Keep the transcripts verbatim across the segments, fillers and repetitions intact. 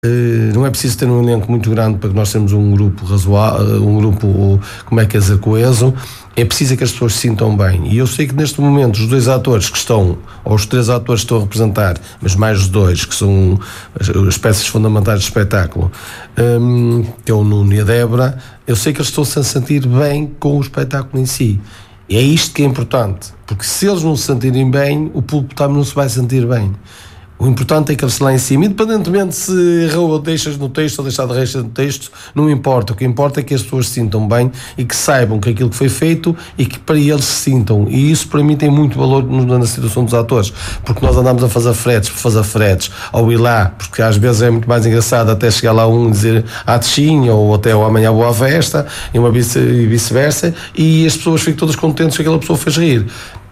Não é preciso ter um elenco muito grande para que nós tenhamos um grupo razoável, um grupo, como é que é dizer, coeso. É preciso que as pessoas se sintam bem. E eu sei que neste momento os dois atores que estão, ou os três atores que estão a representar, mas mais os dois, que são as peças fundamentais do espetáculo, um, que é o Nuno e a Débora, eu sei que eles estão-se a sentir bem com o espetáculo em si. E é isto que é importante, porque se eles não se sentirem bem, o público também não se vai sentir bem. O importante é que eles lá em cima, independentemente se errou ou deixas no texto ou deixar de deixar no texto, não importa. O que importa é que as pessoas se sintam bem e que saibam que aquilo que foi feito e que para eles se sintam. E isso para mim tem muito valor na situação dos atores, porque nós andamos a fazer fretes por fazer fretes, ou ir lá, porque às vezes é muito mais engraçado até chegar lá um e dizer ah, tchinha, ou até ou amanhã boa festa, e uma vice-versa, e as pessoas ficam todas contentes que aquela pessoa fez rir.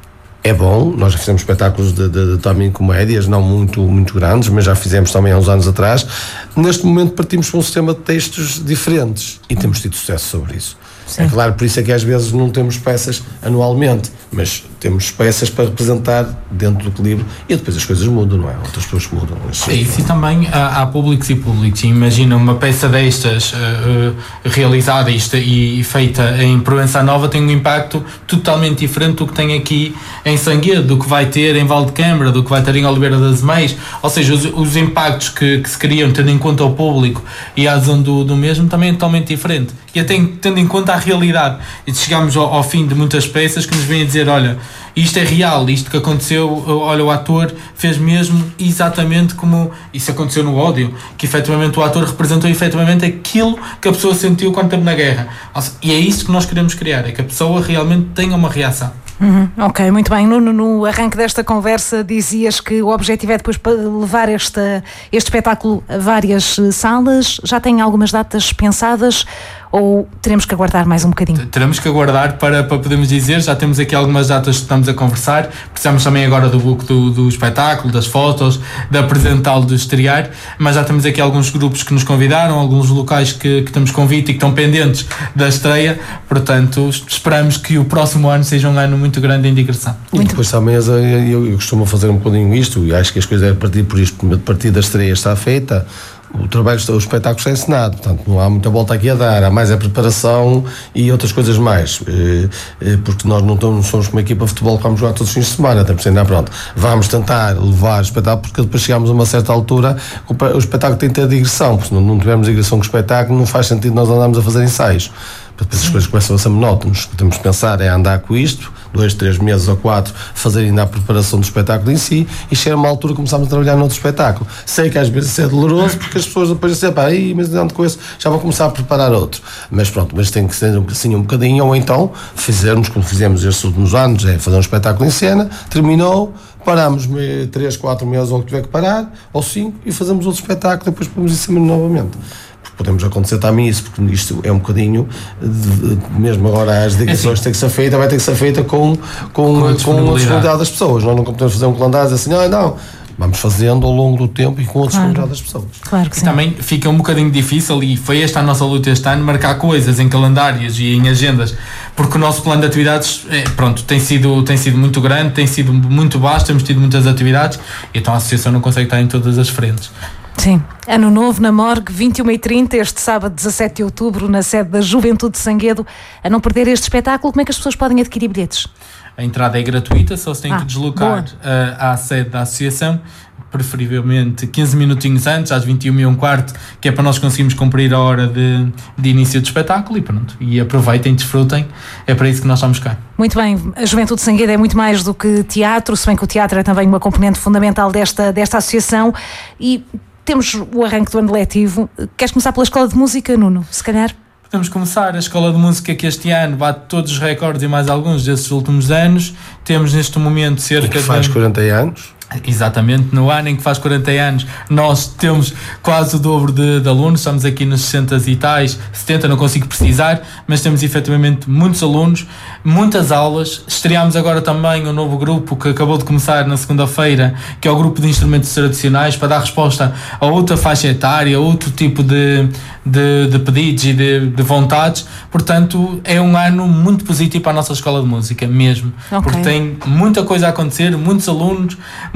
É bom, nós já fizemos espetáculos de, de, de também comédias, não muito, muito grandes, mas já fizemos também há uns anos atrás. Neste momento partimos para um sistema de textos diferentes e temos tido sucesso sobre isso. Sim. É claro, por isso é que às vezes não temos peças anualmente, mas temos peças para representar dentro do equilíbrio e depois as coisas mudam, não é? Outras pessoas mudam. É isso, e também há, há públicos e públicos. Imagina uma peça destas uh, uh, realizada isto, e feita em Proença Nova tem um impacto totalmente diferente do que tem aqui em Sanguedo, do que vai ter em Valdecâmara, do que vai ter em Oliveira das Meias. Ou seja, os, os impactos que, que se criam tendo em conta o público e a adesão do, do mesmo também é totalmente diferente. E até tendo em conta a realidade. E chegamos ao, ao fim de muitas peças que nos vêm a dizer, olha, isto é real, isto que aconteceu, olha, o ator fez mesmo exatamente como isso aconteceu no ódio, que efetivamente o ator representou efetivamente aquilo que a pessoa sentiu quando esteve na guerra. E é isso que nós queremos criar, é que a pessoa realmente tenha uma reação. Uhum, ok, muito bem. Nuno, no arranque desta conversa dizias que o objetivo é depois levar esta, este espetáculo a várias salas. Já tem algumas datas pensadas ou teremos que aguardar mais um bocadinho? Teremos que aguardar para, para podermos dizer. Já temos aqui algumas datas que estamos a conversar. Precisamos também agora do book do, do espetáculo, das fotos, de apresentá-lo, de estrear, mas já temos aqui alguns grupos que nos convidaram, alguns locais que, que temos convite e que estão pendentes da estreia. Portanto, esperamos que o próximo ano seja um ano muito grande em digressão. E depois também eu, eu, eu costumo fazer um bocadinho isto, e acho que as coisas é a partir por isto, a partir da estreia está feita, o trabalho, o espetáculo está encenado, portanto não há muita volta aqui a dar, há mais a preparação e outras coisas mais, porque nós não, estamos, não somos uma equipa de futebol que vamos jogar todos os fins de semana, temos que dizer, não, pronto, vamos tentar levar o espetáculo, porque depois chegamos a uma certa altura, o espetáculo tem que ter digressão, porque se não, não tivermos digressão com o espetáculo, não faz sentido nós andarmos a fazer ensaios. Depois as coisas começam a ser monótonas. O que temos que pensar é andar com isto, dois, três meses ou quatro, fazer ainda a preparação do espetáculo em si e chegar a uma altura começamos a trabalhar noutro espetáculo. Sei que às vezes é doloroso porque as pessoas depois dizem, pá, aí, mas não com isso, já vão começar a preparar outro. Mas pronto, mas tem que ser assim um bocadinho, ou então fizermos como fizemos estes últimos anos, é fazer um espetáculo em cena, terminou, paramos três, quatro meses ou o que tiver que parar, ou cinco, e fazemos outro espetáculo, depois podemos ir cima novamente. Podemos acontecer também isso, porque isto é um bocadinho, de, de, mesmo agora as digressões é assim. Têm que ser feita, vai ter que ser feita com, com, com, a, com a disponibilidade das pessoas. Nós não podemos fazer um calendário assim, ah, não, vamos fazendo ao longo do tempo e com a disponibilidade claro. Das pessoas. Claro que sim. E também fica um bocadinho difícil, e foi esta a nossa luta este ano, marcar coisas em calendários e em agendas, porque o nosso plano de atividades é, pronto, tem sido, tem sido muito grande, tem sido muito vasto, temos tido muitas atividades, então a associação não consegue estar em todas as frentes. Sim. Ano novo na Morgue, vinte e uma e trinta, este sábado dezassete de outubro, na sede da Juventude de Sanguedo. A não perder este espetáculo, como é que as pessoas podem adquirir bilhetes? A entrada é gratuita, só se tem ah, que deslocar uh, à sede da associação, preferivelmente quinze minutinhos antes, às vinte e uma e um quarto, que é para nós conseguirmos cumprir a hora de, de início do espetáculo, e pronto, e aproveitem, desfrutem, é para isso que nós estamos cá. Muito bem, a Juventude de Sanguedo é muito mais do que teatro, se bem que o teatro é também uma componente fundamental desta, desta associação, e temos o arranque do ano letivo. Queres começar pela Escola de Música, Nuno? Se calhar? Podemos começar. A Escola de Música, que este ano bate todos os recordes e mais alguns desses últimos anos. Temos neste momento cerca de... que faz de... quarenta anos. Exatamente, no ano em que faz quarenta anos nós temos quase o dobro de, de alunos, estamos aqui nos sessenta e tais, setenta, não consigo precisar, mas temos efetivamente muitos alunos, muitas aulas. Estreámos agora também um novo grupo que acabou de começar na segunda-feira, que é o grupo de instrumentos tradicionais, para dar resposta a outra faixa etária, outro tipo de, de, de pedidos e de, de vontades. Portanto, é um ano muito positivo para a nossa Escola de Música mesmo, okay. Porque tem muita coisa a acontecer, muitos alunos,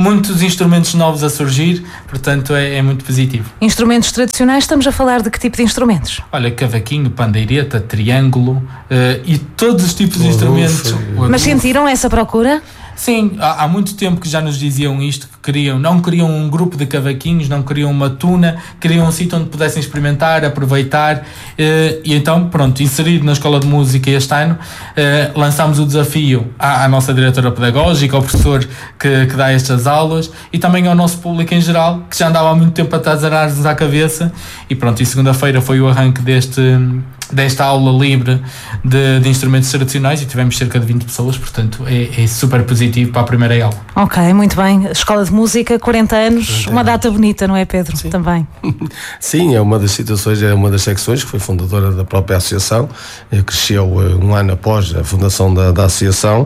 muitos instrumentos novos a surgir, portanto é, é muito positivo. Instrumentos tradicionais, estamos a falar de que tipo de instrumentos? Olha, cavaquinho, pandeireta, triângulo uh, e todos os tipos de instrumentos. Mas sentiram essa procura? Sim, há, há muito tempo que já nos diziam isto, que queriam, não queriam um grupo de cavaquinhos, não queriam uma tuna, queriam um sítio onde pudessem experimentar, aproveitar, eh, e então, pronto, inserido na Escola de Música este ano, eh, lançámos o desafio à, à nossa diretora pedagógica, ao professor que, que dá estas aulas, e também ao nosso público em geral, que já andava há muito tempo a tazarar-nos à cabeça, e pronto, e segunda-feira foi o arranque deste... desta aula livre de, de instrumentos tradicionais e tivemos cerca de vinte pessoas, portanto é, é super positivo para a primeira aula. Ok, muito bem. Escola de Música, quarenta anos, quarenta uma data bonita, não é, Pedro? Sim. Também. Sim, é uma das situações, é uma das secções que foi fundadora da própria associação, cresceu um ano após a fundação da, da associação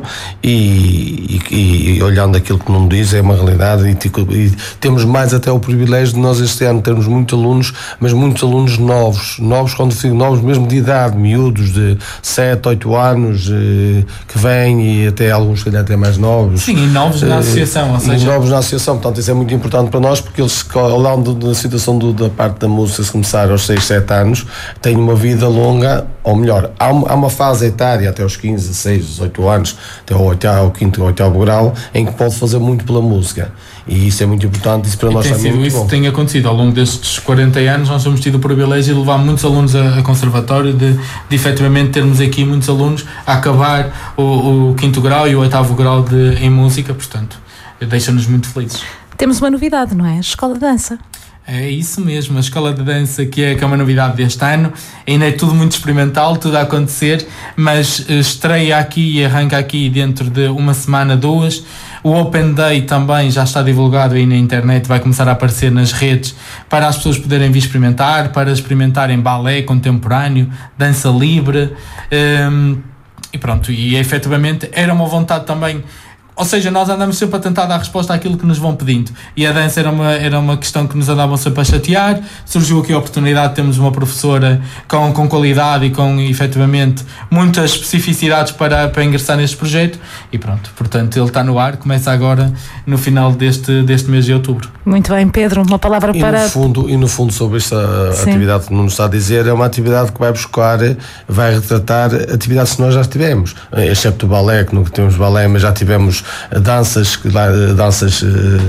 e, e, e olhando aquilo que não diz, é uma realidade e, e temos mais até o privilégio de nós este ano termos muitos alunos, mas muitos alunos novos, novos quando digo novos mesmo de idade, miúdos de sete, oito anos eh, que vêm e até alguns que até mais novos. Sim, e novos na associação, ou seja... novos na associação, portanto isso é muito importante para nós porque eles, ao lado da situação do, da parte da música, se começar aos seis, sete anos, têm uma vida longa, ou melhor, há uma, há uma fase etária até aos quinze, dezesseis, dezoito anos, até ao oitavo, ao quinto, ao oitavo grau, em que pode fazer muito pela música. E isso é muito importante, isso para e nós tem também sido é muito isso bom. Tem acontecido ao longo destes quarenta anos, nós temos tido o privilégio de levar muitos alunos a, a conservatório, de, de efetivamente termos aqui muitos alunos a acabar o, o quinto grau e o oitavo grau de, em música, portanto, deixa-nos muito felizes. Temos uma novidade, não é? Escola de Dança. É isso mesmo, a Escola de Dança que é, que é uma novidade deste ano, ainda é tudo muito experimental, tudo a acontecer, mas estreia aqui e arranca aqui dentro de uma semana, duas. O Open Day também já está divulgado aí na internet, vai começar a aparecer nas redes para as pessoas poderem vir experimentar, para experimentarem balé contemporâneo, dança livre, um, e pronto, e efetivamente era uma vontade também. Ou seja, nós andamos sempre a tentar dar resposta àquilo que nos vão pedindo. E a dança era uma, era uma questão que nos andavam sempre a chatear. Surgiu aqui a oportunidade de termos uma professora com, com qualidade e com, efetivamente, muitas especificidades para, para ingressar neste projeto. E pronto, portanto, ele está no ar. Começa agora no final deste, deste mês de outubro. Muito bem, Pedro, uma palavra e para... No fundo, e no fundo, sobre esta Sim. atividade que nos está a dizer, é uma atividade que vai buscar, vai retratar atividades que nós já tivemos. Excepto o balé, que nunca temos balé, mas já tivemos danças, danças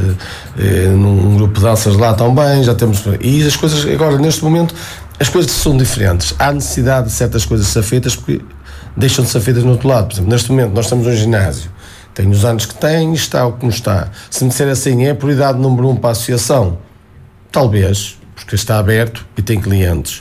eh, num grupo de danças lá também, já temos, e as coisas agora neste momento as coisas são diferentes, há necessidade de certas coisas ser feitas porque deixam de ser feitas no outro lado. Por exemplo, neste momento nós estamos num ginásio, tem os anos que tem e está o que não está. Se me disser assim, é a prioridade número um para a associação, talvez, porque está aberto e tem clientes.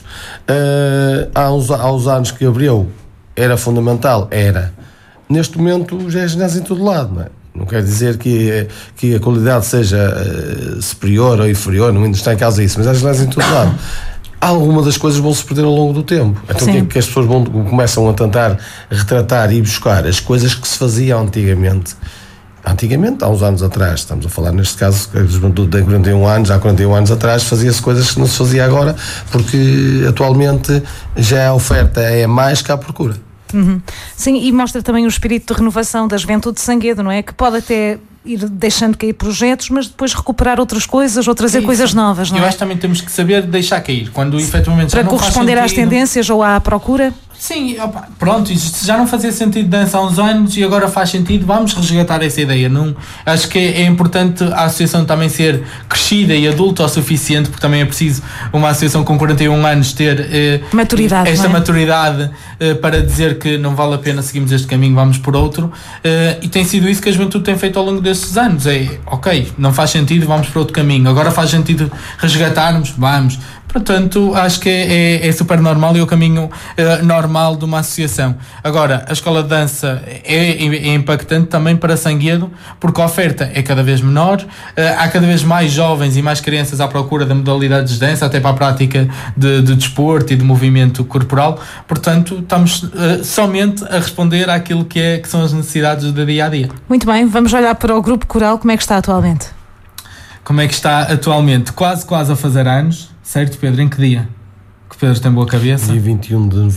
Uh, há, uns, há uns anos que abriu, era fundamental, era. Neste momento já é ginásio em todo lado, não é? Não quer dizer que, que a qualidade seja uh, superior ou inferior, não está em causa isso, mas há ginásio em todo lado. Algumas das coisas vão se perder ao longo do tempo. Então o que é que as pessoas vão, começam a tentar retratar e buscar as coisas que se faziam antigamente. Antigamente, há uns anos atrás, estamos a falar neste caso, a juventude tem quarenta e um anos, há quarenta e um anos atrás fazia-se coisas que não se fazia agora, porque atualmente já a oferta é mais que a procura. Uhum. Sim, e mostra também o espírito de renovação da juventude de Sanguedo, não é? Que pode até ir deixando cair projetos, mas depois recuperar outras coisas ou trazer é coisas novas, não é? Eu acho que também temos que saber deixar cair, quando efetivamente já para não faz corresponder sentido. Às tendências ou à procura. Sim, opa, pronto, isto já não fazia sentido dança há uns anos e agora faz sentido, vamos resgatar essa ideia. Não, acho que é, é importante a associação também ser crescida e adulta o suficiente, porque também é preciso uma associação com quarenta e um anos ter eh, maturidade, esta não é? maturidade eh, para dizer que não vale a pena seguirmos este caminho, vamos por outro, eh, e tem sido isso que a juventude tem feito ao longo destes anos. É, ok, não faz sentido, vamos por outro caminho, agora faz sentido resgatarmos, vamos. Portanto, acho que é, é, é super normal e é o caminho uh, normal de uma associação. Agora, a escola de dança é, é impactante também para Sanguedo, porque a oferta é cada vez menor, uh, há cada vez mais jovens e mais crianças à procura de modalidades de dança, até para a prática de, de desporto e de movimento corporal. Portanto, estamos uh, somente a responder àquilo que, é, que são as necessidades do dia a dia. Muito bem, vamos olhar para o grupo coral, como é que está atualmente? Como é que está atualmente? Quase, quase a fazer anos. Certo, Pedro? Em que dia? Que Pedro tem boa cabeça. Dia vinte e um de novembro.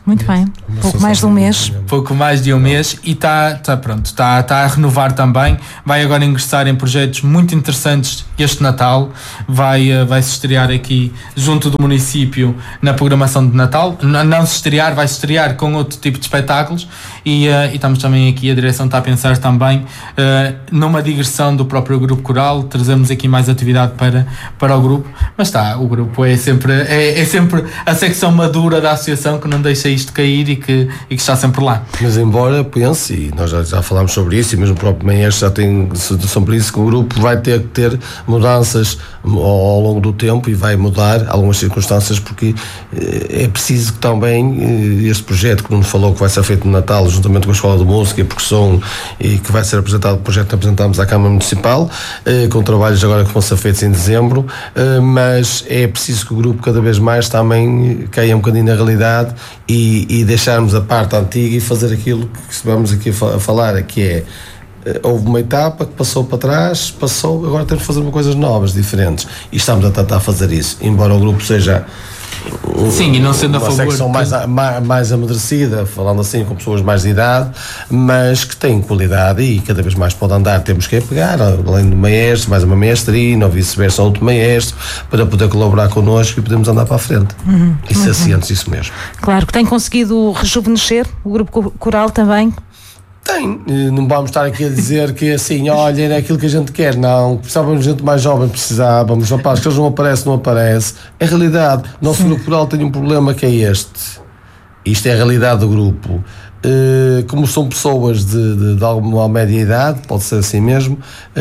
Muito bem, pouco mais de um mês. Pouco mais de um mês e está tá, pronto, está tá a renovar também. Vai agora ingressar em projetos muito interessantes este Natal. Vai, vai se estrear aqui junto do município na programação de Natal. Não, não se estrear, vai se estrear com outro tipo de espetáculos e, uh, e estamos também aqui, a direção está a pensar também uh, numa digressão do próprio grupo coral. Trazemos aqui mais atividade para, para o grupo, mas está, o grupo é sempre, é, é sempre a secção madura da associação que não deixa isto cair e que, e que está sempre lá. Mas embora pense, e nós já, já falámos sobre isso, e mesmo o próprio maestro já tem situação para isso, que o grupo vai ter que ter mudanças ao, ao longo do tempo e vai mudar algumas circunstâncias, porque eh, é preciso que também eh, este projeto que nos falou que vai ser feito no Natal, juntamente com a Escola de Música e Percussão, e que vai ser apresentado, o projeto que apresentamos à Câmara Municipal, eh, com trabalhos agora que vão ser feitos em dezembro, eh, mas é preciso que o grupo cada vez mais também caia um bocadinho na realidade e E, e deixarmos a parte antiga e fazer aquilo que estamos aqui a falar, que é, houve uma etapa que passou para trás, passou, agora temos que fazer coisas novas, diferentes, e estamos a tentar fazer isso, embora o grupo seja sim, e não sendo a uma favor secção mais, mais, mais amadurecida, falando assim com pessoas mais de idade, mas que têm qualidade e cada vez mais pode andar. Temos que pegar, além do maestro, mais uma maestrina ou vice-versa, outro maestro, para poder colaborar connosco e podermos andar para a frente. Uhum, e ser cientes disso mesmo. Claro que tem conseguido rejuvenescer o grupo coral também. Tem, não vamos estar aqui a dizer que assim, olha, é aquilo que a gente quer, não, precisávamos de gente mais jovem, precisávamos, rapaz, que eles não aparecem, não aparece. É realidade, o nosso grupo coral tem um problema que é este, isto é a realidade do grupo. Uh, como são pessoas de, de, de alguma média idade, pode ser assim mesmo,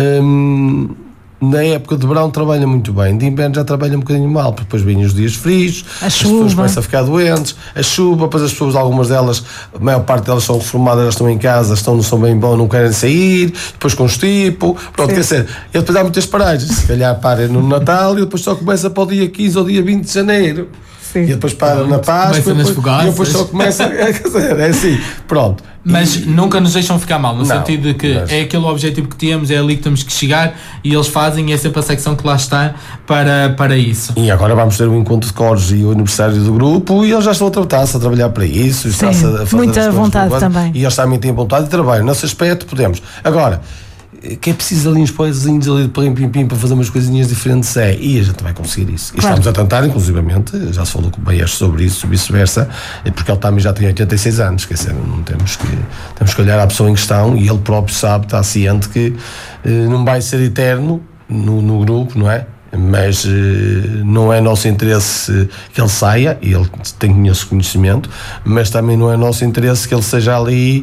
um, na época de verão trabalha muito bem, de inverno já trabalha um bocadinho mal, porque depois vêm os dias frios, a as chuva. pessoas começam a ficar doentes, a chuva, depois as pessoas, algumas delas, a maior parte delas são reformadas, elas estão em casa, estão, não são bem bom, não querem sair, depois constipo, pronto, quer dizer, e depois há muitas paragens, se calhar parem no Natal e depois só começa para o dia quinze ou dia vinte de janeiro. Sim. E depois para na Páscoa e depois, e depois só começa a dizer, é assim, pronto. Mas e, nunca nos deixam ficar mal, no não, sentido de que mas... é aquele objetivo que temos, é ali que temos que chegar e eles fazem e é sempre a secção que lá está para, para isso. E agora vamos ter um encontro de cores e o aniversário do grupo e eles já estão a tratar-se a trabalhar para isso. Sim, a fazer muita vontade também. E eles também têm vontade de trabalho. Nesse aspecto podemos. Agora, que é preciso ali uns poezinhos ali de pim-pim-pim para fazer umas coisinhas diferentes é, e a gente vai conseguir isso. E claro. Estamos a tentar, inclusivamente, já se falou com o maestro sobre isso, vice-versa, porque ele também já tem oitenta e seis anos, quer dizer, não temos que, temos que olhar à pessoa em questão e ele próprio sabe, está ciente que eh, não vai ser eterno no, no grupo, não é? Mas uh, não é nosso interesse que ele saia, e ele tem esse conhecimento, mas também não é nosso interesse que ele seja ali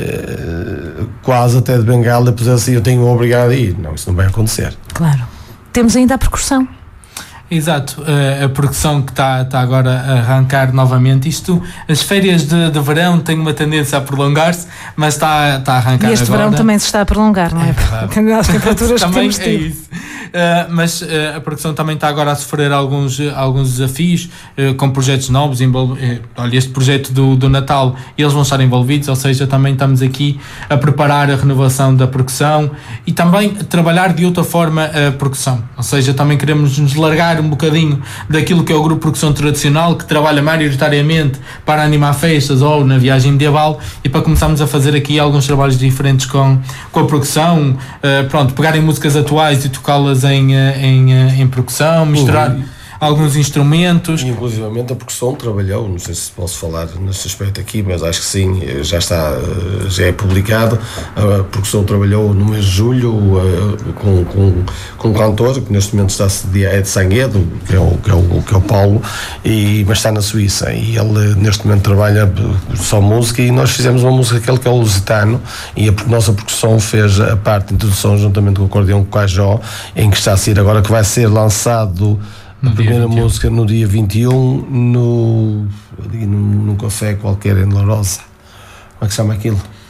uh, quase até de bengala, pois assim eu tenho obrigado a ir. Não, isso não vai acontecer. Claro. Temos ainda a percussão. Exato, a percussão que está tá agora a arrancar novamente. Isto, as férias de, de verão têm uma tendência a prolongar-se, mas está tá a arrancar agora. E este agora. verão também se está a prolongar, não é? é as temperaturas que temos tido. É isso. Uh, mas uh, a percussão também está agora a sofrer alguns, uh, alguns desafios uh, com projetos novos. Envol- uh, olha, este projeto do, do Natal, eles vão estar envolvidos, ou seja, também estamos aqui a preparar a renovação da percussão e também trabalhar de outra forma a percussão, ou seja, também queremos nos largar um bocadinho daquilo que é o grupo de percussão tradicional, que trabalha maioritariamente para animar festas ou na viagem medieval, e para começarmos a fazer aqui alguns trabalhos diferentes com, com a percussão, uh, pronto, pegarem músicas atuais e tocá-las em, em, em percussão, misturar uhum. alguns instrumentos. E, inclusivamente a percussão trabalhou, não sei se posso falar nesse aspecto aqui, mas acho que sim, já está, já é publicado. A percussão trabalhou no mês de julho com, com, com um cantor que neste momento está é de Sanguedo, que é o, que é o, que é o Paulo, e, mas está na Suíça, e ele neste momento trabalha só música, e nós fizemos uma música aquele que é o Lusitano, e a nossa percussão fez a parte de introdução juntamente com o acordeão com o Cajó, em que está a ser agora, que vai ser lançado a primeira música no dia vinte e um no, ali num, num café qualquer em La Rosa. Como é que se chama aquilo?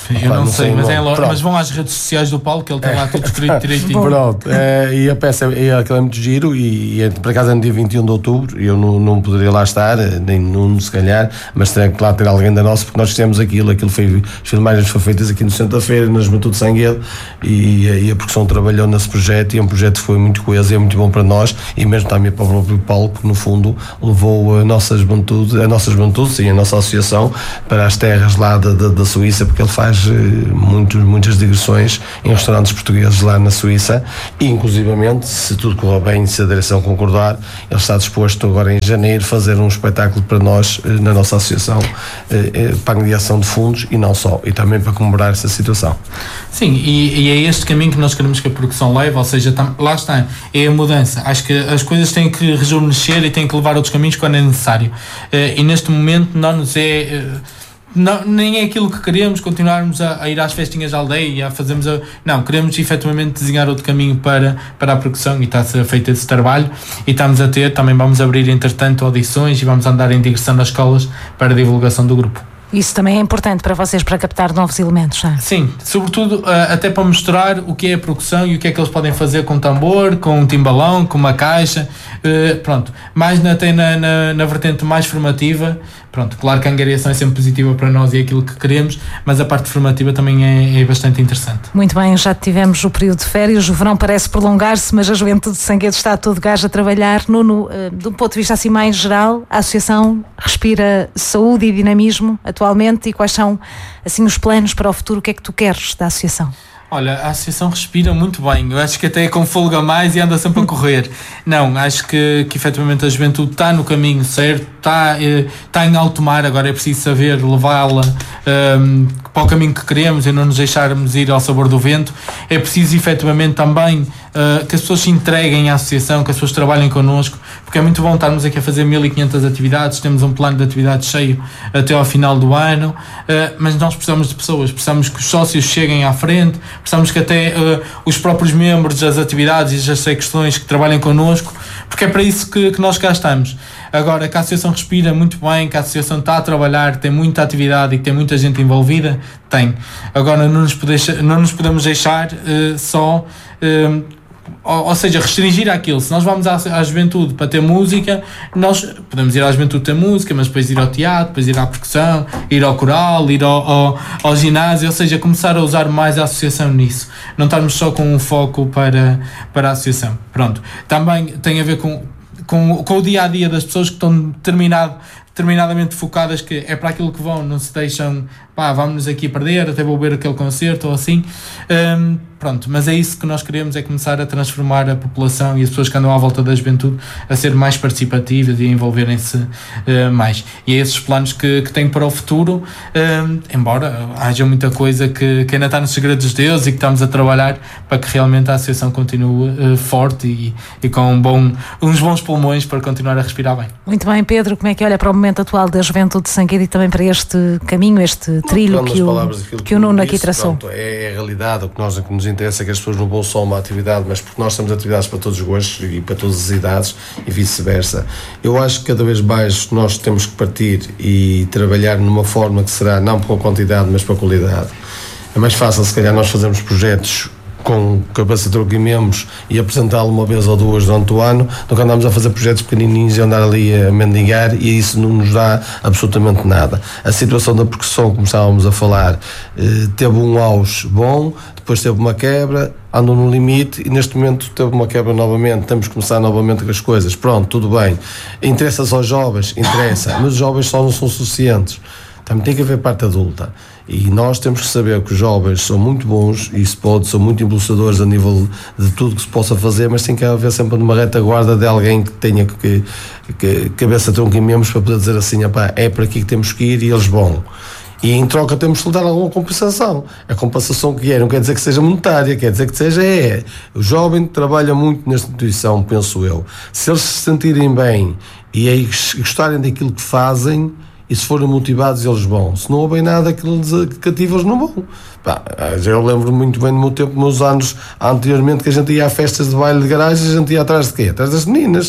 Eu Opa, não, não sei, sei mas, é logo, mas vão às redes sociais do Paulo, que ele tem lá tudo escrito direitinho. Pronto, é, e a peça é, é, é muito giro, e, e por acaso é no dia vinte e um de outubro, eu não, não poderia lá estar, nem Nuno se calhar, mas terá que lá ter alguém da nossa, porque nós fizemos aquilo, aquilo foi, as filmagens foram feitas aqui no centro da feira, na Juventude de Sanguedo, e, e a produção trabalhou nesse projeto, e é um projeto que foi muito coeso e é muito bom para nós, e mesmo também para o próprio Paulo, porque no fundo levou a nossa juventude, a nossa juventude, sim, a nossa associação, para as terras lá da, da, da Suíça, porque ele faz muito, muitas digressões em restaurantes portugueses lá na Suíça, e inclusivamente, se tudo correr bem, se a direção concordar, ele está disposto agora em janeiro fazer um espetáculo para nós, na nossa associação, para a angariação de fundos, e não só, e também para comemorar essa situação. Sim, e, e é este caminho que nós queremos que a produção leve, ou seja, tam, lá está, é a mudança. Acho que as coisas têm que rejuvenescer e têm que levar outros caminhos quando é necessário, e neste momento não nos é... Não, nem é aquilo que queremos, continuarmos a, a ir às festinhas da aldeia e a fazermos a, não, queremos efetivamente desenhar outro caminho para, para a produção, e está a ser feito esse trabalho, e estamos a ter, também vamos abrir entretanto audições e vamos andar em digressão nas escolas para a divulgação do grupo. Isso também é importante para vocês, para captar novos elementos, não é? Sim, sobretudo até para mostrar o que é a percussão e o que é que eles podem fazer com um tambor, com um timbalão, com uma caixa, pronto, mais na, até na, na, na vertente mais formativa. Pronto, claro que a angariação é sempre positiva para nós e é aquilo que queremos, mas a parte formativa também é, é bastante interessante. Muito bem, já tivemos o período de férias, o verão parece prolongar-se, mas a Juventude de Sanguedo está a todo gás a trabalhar. Nuno, de um ponto de vista assim mais geral, a Associação respira saúde e dinamismo atualmente, e quais são assim os planos para o futuro? O que é que tu queres da Associação? Olha, a Associação respira muito bem, eu acho que até é com folga a mais e anda sempre a correr. Não, acho que, que efetivamente a juventude está no caminho certo, está, está em alto mar, agora é preciso saber levá-la um, para o caminho que queremos e não nos deixarmos ir ao sabor do vento. É preciso efetivamente também uh, que as pessoas se entreguem à Associação, que as pessoas trabalhem connosco, porque é muito bom estarmos aqui a fazer mil e quinhentas atividades, temos um plano de atividades cheio até ao final do ano, uh, mas nós precisamos de pessoas, precisamos que os sócios cheguem à frente, precisamos que até uh, os próprios membros das atividades e das secções que trabalhem connosco, porque é para isso que, que nós cá estamos. Agora, que a Associação respira muito bem, que a Associação está a trabalhar, tem muita atividade e que tem muita gente envolvida, tem. Agora, não nos, pode, não nos podemos deixar uh, só... Uh, Ou, ou seja, restringir aquilo. Se nós vamos à, à juventude para ter música, nós podemos ir à juventude ter música, mas depois ir ao teatro, depois ir à percussão, ir ao coral, ir ao, ao, ao ginásio, ou seja, começar a usar mais a associação nisso, não estarmos só com um foco para, para a associação. Pronto, também tem a ver com, com, com o dia-a-dia das pessoas que estão determinado, determinadamente focadas, que é para aquilo que vão, não se deixam, pá, vamos-nos aqui perder, até vou ver aquele concerto ou assim. Um, Pronto, mas é isso que nós queremos, é começar a transformar a população e as pessoas que andam à volta da juventude a ser mais participativas e a envolverem-se uh, mais. E é esses planos que, que tenho para o futuro, uh, embora haja muita coisa que, que ainda está nos segredos de Deus e que estamos a trabalhar para que realmente a Associação continue uh, forte e, e com um bom, uns bons pulmões para continuar a respirar bem. Muito bem, Pedro, como é que olha para o momento atual da Juventude de Sanguedo e também para este caminho, este trilho Não, que, o, que o Nuno aqui traçou? Pronto, é a realidade, o que nós que nos interessa é que as pessoas não vão só uma atividade, mas porque nós temos atividades para todos os gostos e para todas as idades e vice-versa. Eu acho que cada vez mais nós temos que partir e trabalhar numa forma que será não pela quantidade, mas pela qualidade. É mais fácil, se calhar, nós fazermos projetos com cabeça de troco e membros e apresentá-lo uma vez ou duas durante o ano, do que andamos a fazer projetos pequenininhos e andar ali a mendigar, e isso não nos dá absolutamente nada. A situação da percussão, como estávamos a falar, teve um auge bom, depois teve uma quebra, andou no limite e neste momento teve uma quebra novamente, temos que começar novamente com as coisas. Pronto, tudo bem. Interessa só aos jovens? Interessa, mas os jovens só não são suficientes. Também tem que haver parte adulta. E nós temos que saber que os jovens são muito bons e se pode, são muito impulsadores a nível de tudo que se possa fazer, mas tem que haver sempre uma retaguarda de alguém que tenha que, que cabeça, tronco e membros para poder dizer assim, apá, é para aqui que temos que ir e eles vão. E em troca temos que lhe dar alguma compensação. A compensação que é, não quer dizer que seja monetária, quer dizer que seja é. O jovem trabalha muito nesta instituição, penso eu. Se eles se sentirem bem e aí gostarem daquilo que fazem, e se forem motivados eles vão. Se não houver nada que lhes cativa, eles não vão. Pá, eu lembro muito bem do meu tempo, meus anos anteriormente, que a gente ia a festas de baile de garagem, a gente ia atrás de quê? Atrás das meninas.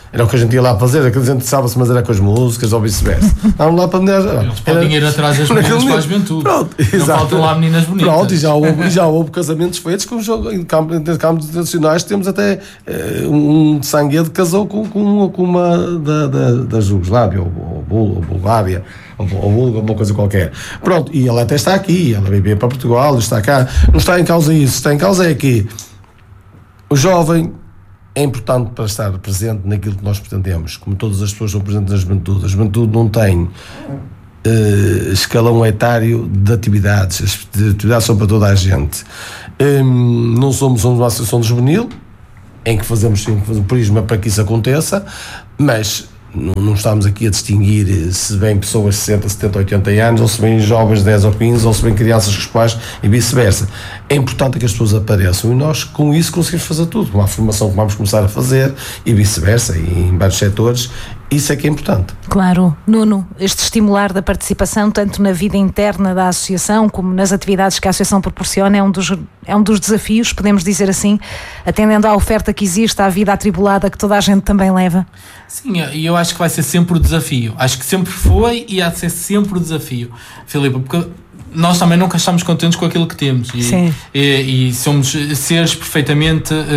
Era o que a gente ia lá fazer, aquilo a gente sabe-se, mas era com as músicas ou vice-versa. Vamos lá para meninas. Eles podem ir atrás das meninas para a juventude. Pronto, não faltam lá meninas bonitas. Pronto, e já houve, já houve casamentos feitos com jogo, em campos internacionais. Temos até uh, um de Sanguedo que casou com, com, com uma da, da, da Jugoslávia, ou, ou, ou Bulgária, ou, ou alguma coisa qualquer. Pronto, e ela até está aqui, ela veio para Portugal, está cá. Não está em causa isso, está em causa é que o jovem é importante para estar presente naquilo que nós pretendemos, como todas as pessoas são presentes na juventude. A juventude não tem uh, escalão etário de atividades, as atividades são para toda a gente. Um, não somos uma associação de juvenil, em que fazemos sim um prisma para que isso aconteça, mas não, não estamos aqui a distinguir se vêm pessoas de sessenta, setenta, oitenta anos, ou se vêm jovens de dez ou quinze, ou se vêm crianças com os pais e vice-versa. É importante que as pessoas apareçam e nós com isso conseguimos fazer tudo, com a formação que vamos começar a fazer e vice-versa, e em vários setores. Isso é que é importante. Claro. Nuno, este estimular da participação tanto na vida interna da associação como nas atividades que a associação proporciona é um dos, é um dos desafios, podemos dizer assim, atendendo à oferta que existe, à vida atribulada que toda a gente também leva. Sim, e eu acho que vai ser sempre o desafio. Acho que sempre foi e há de ser sempre o desafio, Filipe, porque nós também nunca estamos contentes com aquilo que temos e, e, e somos seres perfeitamente uh,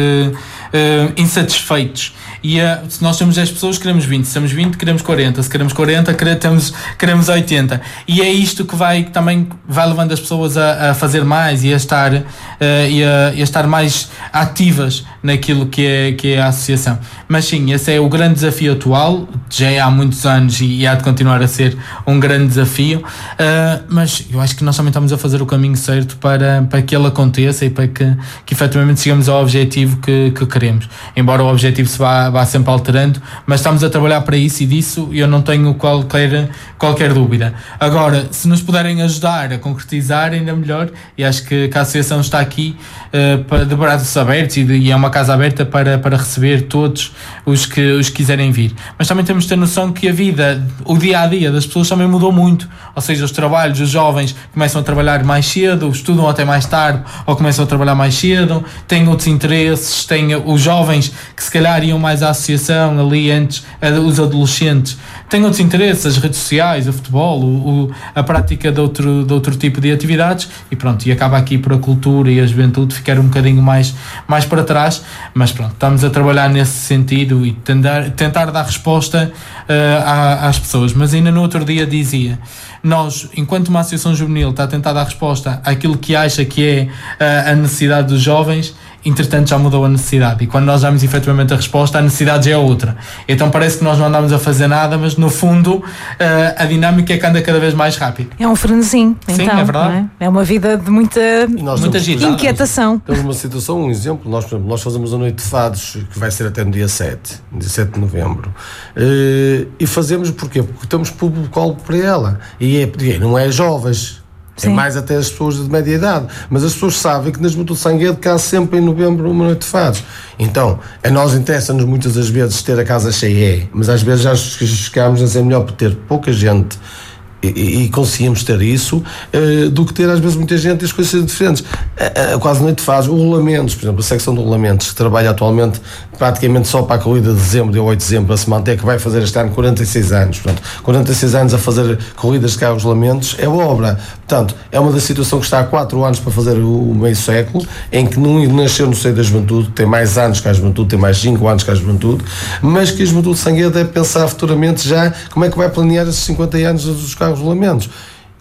uh, insatisfeitos. E uh, se nós temos dez pessoas, queremos vinte, se temos vinte, queremos quarenta, se queremos quarenta, queremos, queremos oitenta. E é isto que vai, que também vai levando as pessoas a, a fazer mais e a estar, uh, e, a, e a estar mais ativas naquilo que é, que é a associação. Mas sim, esse é o grande desafio atual, já é há muitos anos e, e há de continuar a ser um grande desafio, uh, mas eu acho que nós também estamos a fazer o caminho certo para, para que ele aconteça e para que, que efetivamente chegamos ao objetivo que, que queremos. Embora o objetivo se vá, vá sempre alterando, mas estamos a trabalhar para isso e disso eu não tenho qualquer, qualquer dúvida. Agora, se nos puderem ajudar a concretizar, ainda melhor, e acho que, que a associação está aqui uh, para, de braços abertos e, de, e é uma casa aberta para, para receber todos os que, os que quiserem vir. Mas também temos de ter noção que a vida, o dia a dia das pessoas também mudou muito, ou seja, os trabalhos, os jovens começam a trabalhar mais cedo, estudam até mais tarde ou começam a trabalhar mais cedo, têm outros interesses, têm os jovens que se calhar iam mais à associação ali antes, os adolescentes, têm outros interesses, as redes sociais, o futebol, o, o, a prática de outro, de outro tipo de atividades e pronto, e acaba aqui por a cultura e a juventude ficar um bocadinho mais, mais para trás, mas pronto, estamos a trabalhar nesse sentido e tentar, tentar dar resposta uh, às pessoas. Mas ainda no outro dia dizia, nós, enquanto uma associação juvenil está a tentar dar resposta àquilo que acha que é uh, a necessidade dos jovens, entretanto já mudou a necessidade e quando nós damos efetivamente a resposta, a necessidade já é outra. Então parece que nós não andamos a fazer nada, mas no fundo uh, a dinâmica é que anda cada vez mais rápido. É um frenesim, então. Sim, é verdade. É? é uma vida de muita, muita inquietação. Temos uma situação, um exemplo, nós, por exemplo, nós fazemos a Noite de Fados, que vai ser até no dia sete, dia sete de novembro, uh, e fazemos porquê? Porque temos público-alvo para ela, e é, não é jovens, Sim. é mais até as pessoas de média idade, mas as pessoas sabem que na Juventude de Sanguedo cá sempre em novembro uma Noite de Fados. Então, a nós interessa-nos muitas das vezes ter a casa cheia, mas às vezes já chegamos a ser melhor por ter pouca gente e, e conseguimos ter isso uh, do que ter às vezes muita gente e as coisas serem diferentes. Uh, uh, quase Noite de Fados, os regulamentos, por exemplo, a secção de regulamentos que trabalha atualmente praticamente só para a corrida de dezembro, dia oito de dezembro, a se manter, que vai fazer este ano quarenta e seis anos. Portanto, quarenta e seis anos a fazer corridas de carros regulamentos é obra. Portanto, é uma da situação que está há quatro anos para fazer o, o meio século, em que não nasceu no seio da juventude, tem mais anos que a juventude, tem mais cinco anos que a juventude, mas que a Juventude de Sanguedo deve pensar futuramente já como é que vai planear esses cinquenta anos dos carros regulamentos.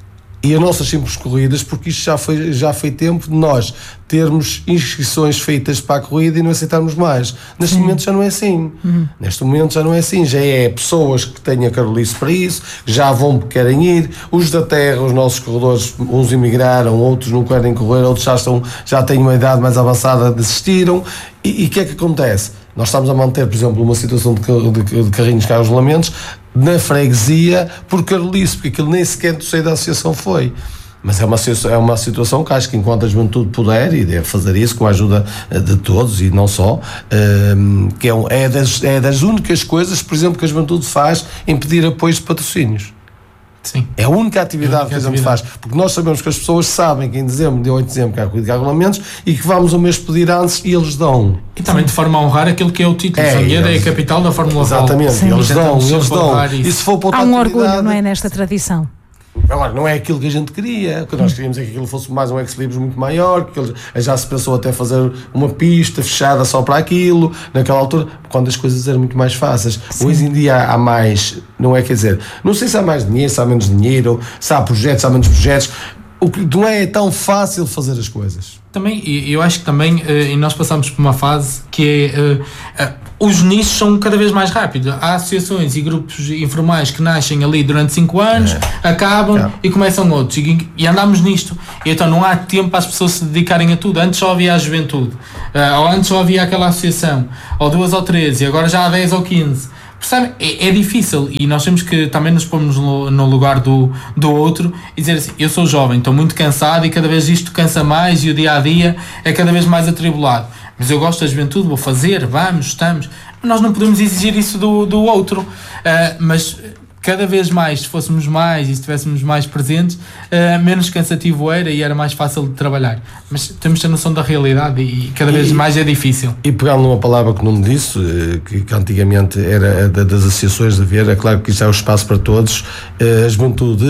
E as nossas simples corridas, porque isto já foi, já foi tempo de nós termos inscrições feitas para a corrida e não aceitarmos mais. Neste Sim. momento já não é assim. Uhum. Neste momento já não é assim. Já é pessoas que têm a carolice para isso, já vão porque querem ir. Os da terra, os nossos corredores, uns emigraram, outros não querem correr, outros já, estão, já têm uma idade mais avançada, desistiram. E o que é que acontece? Nós estamos a manter, por exemplo, uma situação de, de, de carrinhos carros regulamentos na freguesia por carolice, porque aquilo nem sequer do seio da associação foi. Mas é uma, é uma situação que acho que enquanto a juventude puder, e deve fazer isso com a ajuda de todos e não só, um, que é, um, é, das, é das únicas coisas, por exemplo, que a juventude faz em pedir apoios de patrocínios. Sim. É a única atividade é a única que a gente atividade. faz, porque nós sabemos que as pessoas sabem que em dezembro, dia oito de dezembro, que há corrida de regulamentos e que vamos um mês pedir antes e eles dão. E também de forma a honrar aquilo que é o título. É, Sangueira eles, é a capital da Fórmula exatamente, Sim. eles dão, Tentamos eles dão. isso. E se for para outra Há um atividade, orgulho, não é, nesta tradição? Agora, não é aquilo que a gente queria. O que nós queríamos é que aquilo fosse mais um ex-libris muito maior, que ele, já se pensou até fazer uma pista fechada só para aquilo, naquela altura, quando as coisas eram muito mais fáceis. Sim. Hoje em dia há mais, não é, quer dizer, não sei se há mais dinheiro, se há menos dinheiro, se há projetos, se há menos projetos. O que não é tão fácil fazer as coisas. Também, eu acho que também, e nós passamos por uma fase que é, os nichos são cada vez mais rápidos. Há associações e grupos informais que nascem ali durante cinco anos, é. acabam é. e começam outros. E, e andamos nisto. E então não há tempo para as pessoas se dedicarem a tudo. Antes só havia a juventude, ou antes só havia aquela associação, ou duas ou três, e agora já há dez ou quinze. Percebe? É, é difícil e nós temos que também nos pormos no, no lugar do, do outro e dizer assim, eu sou jovem, estou muito cansado e cada vez isto cansa mais e o dia a dia é cada vez mais atribulado, mas eu gosto da juventude, vou fazer, vamos, estamos. Nós não podemos exigir isso do, do outro, uh, mas cada vez mais, se fôssemos mais e se estivéssemos mais presentes, uh, menos cansativo era e era mais fácil de trabalhar. Mas temos a noção da realidade e cada vez e, mais é difícil. E pegando numa palavra que não me disse, que, que antigamente era das associações de haver, é claro que isto é o espaço para todos, a juventude,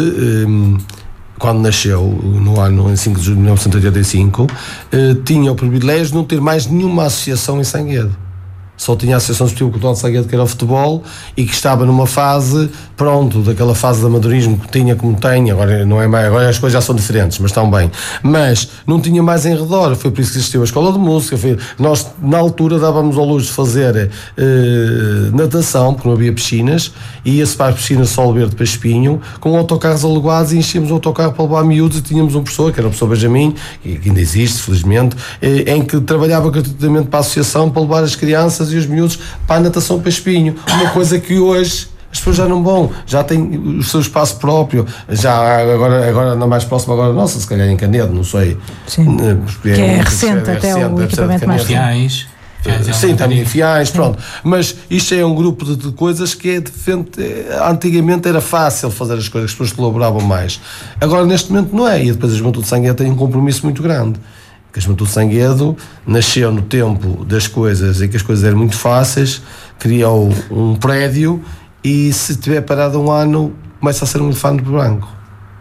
quando nasceu, no ano cinco de julho de mil novecentos e oitenta e cinco, tinha o privilégio de não ter mais nenhuma associação em Sanguedo. Só tinha a Associação Esportiva Cultural de Sanguedo, que era o futebol, e que estava numa fase, pronto, daquela fase de amadorismo que tinha como tem, agora não é mais, agora as coisas já são diferentes, mas estão bem. Mas não tinha mais em redor, foi por isso que existiu a escola de música, foi, nós na altura dávamos ao luxo de fazer eh, natação, porque não havia piscinas, e ia-se para as piscinas Sol Verde para Espinho, com autocarros alugados, e enchíamos o autocarro para levar miúdos, e tínhamos um professor, que era o professor Benjamin, que ainda existe, felizmente, eh, em que trabalhava gratuitamente para a associação para levar as crianças e os miúdos para a natação para Espinho, uma coisa que hoje as pessoas já não vão, já têm o seu espaço próprio, já agora, agora na mais próxima, agora nossa, se calhar em Canedo, não sei. Sim. Que é, é recente, é até recente, o equipamento mais fiéis. Uh, sim, também fiéis, pronto. Mas isto é um grupo de, de coisas que é diferente. Antigamente era fácil fazer as coisas, as pessoas colaboravam mais. Agora neste momento não é, e depois a Juventude de Sanguedo tem um compromisso muito grande. Que a Juventude de Sanguedo nasceu no tempo das coisas em que as coisas eram muito fáceis, criou um prédio e se tiver parado um ano começa a ser um elefante branco,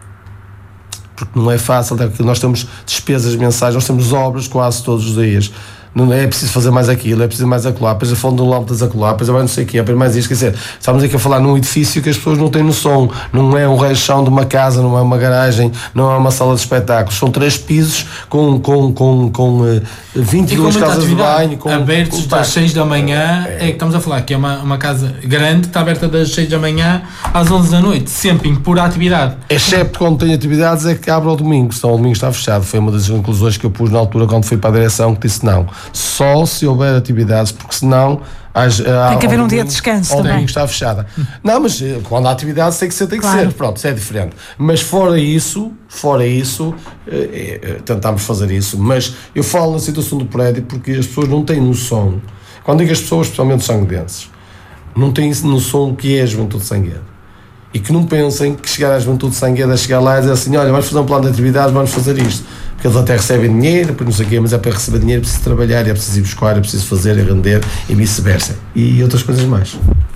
porque não é fácil, nós temos despesas mensais, nós temos obras quase todos os dias, não é preciso fazer mais aquilo, é preciso mais acolá, depois a fonte de lâmpadas acolá, depois agora não sei o quê, depois mais isto, quer dizer, estamos aqui a falar num edifício que as pessoas não têm noção, não é um rechão de uma casa, não é uma garagem, não é uma sala de espetáculos, são três pisos com, com, com, com uh, vinte e duas casas de banho, com, abertos com, das seis da manhã, é, é que estamos a falar que é uma, uma casa grande, que está aberta das seis da manhã às onze da noite, sempre por atividade. Excepto quando tem atividades é que abre ao domingo, senão o domingo está fechado, foi uma das conclusões que eu pus na altura quando fui para a direção, que disse não, só se houver atividades, porque senão Às, tem que haver um dia de descanso também. Domingo está fechada. Não, mas quando há atividades tem que ser, tem que claro. ser. Pronto, isso é diferente. Mas fora isso, fora isso, é, é, tentámos fazer isso. Mas eu falo na situação do prédio porque as pessoas não têm noção. Quando digo as pessoas, especialmente os sanguedenses, não têm noção do que é a Juventude de Sanguedo. E que não pensem que chegar à Juventude de Sanguedo é chegar lá e dizer assim, olha, vamos fazer um plano de atividades, vamos fazer isto. Porque eles até recebem dinheiro, não sei o quê, mas é para receber dinheiro, é preciso trabalhar, é preciso ir buscar, é preciso fazer, é render e vice-versa. E outras coisas mais.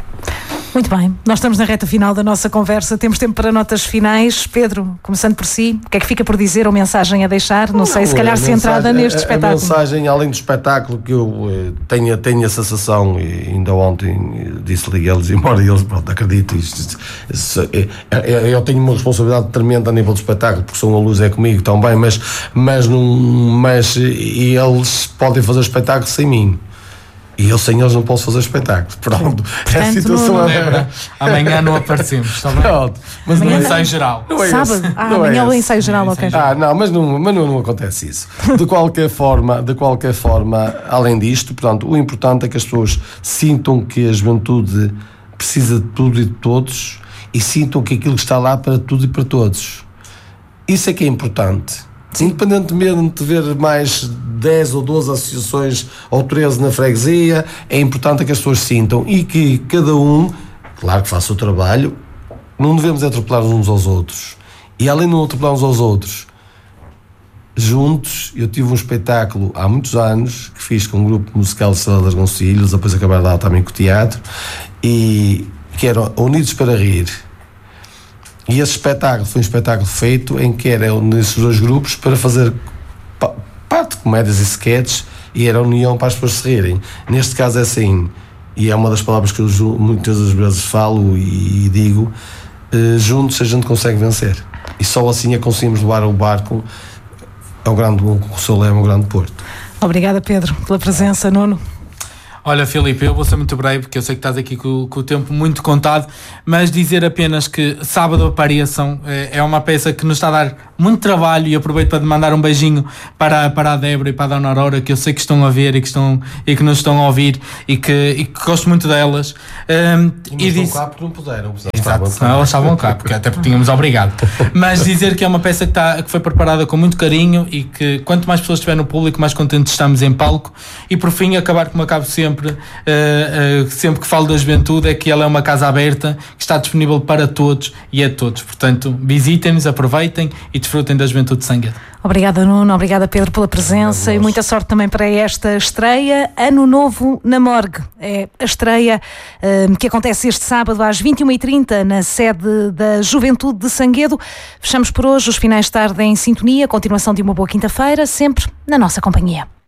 Muito bem, nós estamos na reta final da nossa conversa, temos tempo para notas finais. Pedro, começando por si, o que é que fica por dizer ou mensagem a deixar? Não, não sei, se calhar centrada neste a, espetáculo. A mensagem, além do espetáculo, que eu eh, tenho, tenho a sensação, e ainda ontem disse-lhe a eles, embora eles, pronto, acredito, isto, isto, é, é, eu tenho uma responsabilidade tremenda a nível do espetáculo, porque são a luz é comigo também, mas, mas, não, mas e eles podem fazer espetáculo sem mim. E eu sem eles não posso fazer espetáculo. Pronto. Portanto, a situação não, não é. Amanhã não aparecemos, está bem? Pronto. Mas no ensaio geral. Não é Sábado? Ah, não amanhã é o ensaio geral, ok. Ah, não, mas não, mas não, não acontece isso. De qualquer forma, de qualquer forma, além disto, portanto, o importante é que as pessoas sintam que a juventude precisa de tudo e de todos e sintam que aquilo está lá para tudo e para todos. Isso é que é importante. Independentemente de ver mais dez ou doze associações ou treze na freguesia, é importante que as pessoas sintam e que cada um, claro que faça o trabalho, não devemos atropelar uns aos outros. E além de não atropelar uns aos outros, juntos, eu tive um espetáculo há muitos anos que fiz com um grupo musical de Estrela de Argoncilhos, depois acabar lá também com o teatro, e que era Unidos para Rir. E esse espetáculo foi um espetáculo feito em que eram nesses dois grupos para fazer parte de comédias e sketches, e era a união para as pessoas se rirem. Neste caso é assim, e é uma das palavras que eu muitas das vezes falo e, e digo, eh, juntos a gente consegue vencer. E só assim é que conseguimos levar o barco ao grande, o seu lema, ao grande porto. Obrigada, Pedro, pela presença. Nuno? Olha, Filipe, eu vou ser muito breve, porque eu sei que estás aqui com, com o tempo muito contado, mas dizer apenas que sábado apareçam é, é uma peça que nos está a dar muito trabalho, e aproveito para mandar um beijinho para, para a Débora e para a Dona Aurora, que eu sei que estão a ver e que, estão, e que nos estão a ouvir, e que, e que gosto muito delas. Um, e disse... cá porque não puderam. Exato, senão elas estavam cá, porque até porque tínhamos obrigado. Mas dizer que é uma peça que, está, que foi preparada com muito carinho, e que quanto mais pessoas estiver no público, mais contentes estamos em palco. E por fim, acabar como acabo sempre, Sempre, uh, uh, sempre que falo da juventude, é que ela é uma casa aberta que está disponível para todos e a todos. Portanto, visitem-nos, aproveitem e desfrutem da juventude de Sanguedo. Obrigada, Nuno. Obrigada, Pedro, pela presença. Obrigado, e muita sorte também para esta estreia. Ano Novo na Morgue. É a estreia uh, que acontece este sábado às vinte e uma e trinta na sede da Juventude de Sanguedo. Fechamos por hoje. Os finais de tarde em sintonia. Continuação de uma boa quinta-feira, sempre na nossa companhia.